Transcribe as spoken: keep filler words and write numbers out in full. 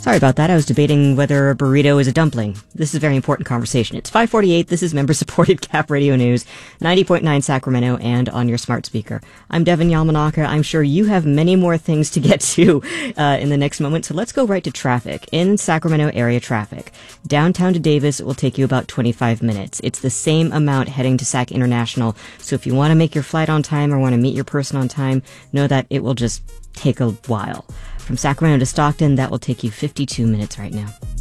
Sorry about that. I was debating whether a burrito is a dumpling. This is a very important conversation. It's five forty-eight. This is member-supported Cap Radio News, ninety point nine Sacramento, and on your smart speaker. I'm Devin Yamanaka. I'm sure you have many more things to get to uh, in the next moment, so let's go right to traffic. In Sacramento area traffic, downtown to Davis will take you about twenty-five minutes. It's the same amount heading to Sac International, so if you want to make your flight on time or want to meet your person on time, know that it will just take a while. From Sacramento to Stockton, that will take you fifty-two minutes right now.